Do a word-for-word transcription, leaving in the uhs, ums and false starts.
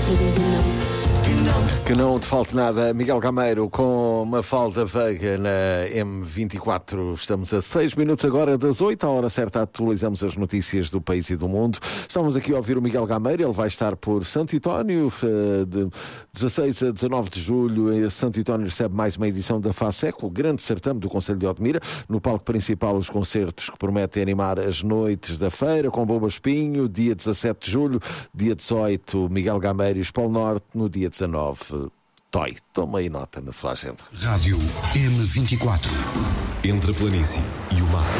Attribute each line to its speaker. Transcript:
Speaker 1: e dizer não.
Speaker 2: Que não te falte nada, Miguel Gameiro com Mafalda Veiga na M vinte e quatro. Estamos a seis minutos agora das oito, à hora certa atualizamos as notícias do país e do mundo. Estamos aqui a ouvir o Miguel Gameiro, ele vai estar por Santo António, de dezasseis a dezanove de julho. Santo António recebe mais uma edição da FASEC, o grande certame do Conselho de Odmira. No palco principal, os concertos que prometem animar as noites da feira, com Bomba Espinho, dia dezassete de julho, dia dezoito, Miguel Gameiro e os Polo Norte, no dia dezanove, Toy. Toma aí nota na sua agenda.
Speaker 3: Rádio M vinte e quatro. Entre a planície e o mar.